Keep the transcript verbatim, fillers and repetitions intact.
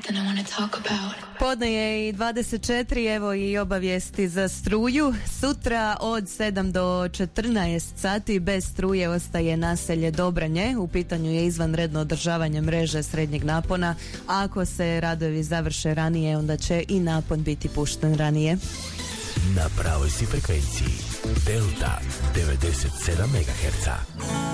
something I want to talk about. Podne je i dvadeset četiri, evo i obavijesti za struju. Sutra od sedam do četrnaest sati bez struje ostaje naselje Dobranje. U pitanju je izvanredno održavanje mreže srednjeg napona. Ako se radovi završe ranije, onda će i napon biti pušten ranije. Na pravoj si frekvenciji Delta devedeset sedam megaherca.